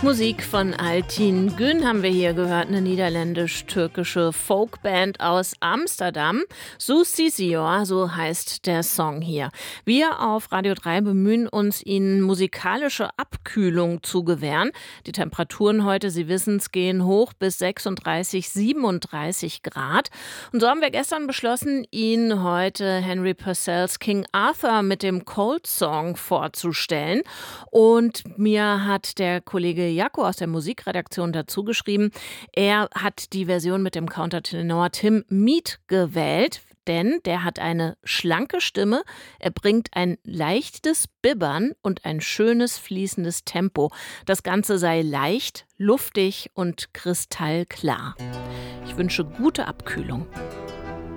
Musik von Altin Gün haben wir hier gehört, eine niederländisch-türkische Folkband aus Amsterdam. Susisior, so heißt der Song hier. Wir auf Radio 3 bemühen uns, Ihnen musikalische Abkühlung zu gewähren. Die Temperaturen heute, Sie wissen es, gehen hoch bis 36, 37 Grad. Und so haben wir gestern beschlossen, Ihnen heute Henry Purcells King Arthur mit dem Cold Song vorzustellen. Und mir hat der Kollege Jaco aus der Musikredaktion dazu geschrieben, er hat die Version mit dem Countertenor Tim Mead gewählt, denn der hat eine schlanke Stimme, er bringt ein leichtes Bibbern und ein schönes fließendes Tempo. Das Ganze sei leicht, luftig und kristallklar. Ich wünsche gute Abkühlung.